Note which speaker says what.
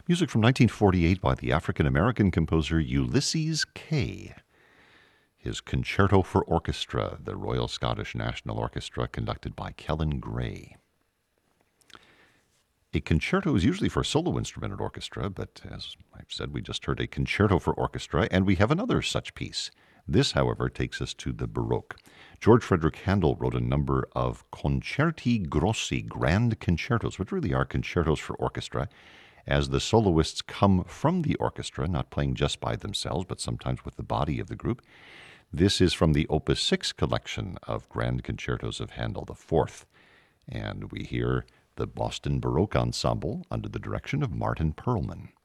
Speaker 1: Music from 1948 by the African-American composer Ulysses Kay. His Concerto for Orchestra, the Royal Scottish National Orchestra, conducted by Kellen Gray. A concerto is usually for a solo instrument or orchestra, but as I've said, we just heard a concerto for orchestra, and we have another such piece. This, however, takes us to the Baroque. George Frederick Handel wrote a number of concerti grossi, grand concertos, which really are concertos for orchestra, as the soloists come from the orchestra, not playing just by themselves, but sometimes with the body of the group. This is from the Opus 6 collection of grand concertos of Handel IV, and we hear the Boston Baroque Ensemble under the direction of Martin Perlman.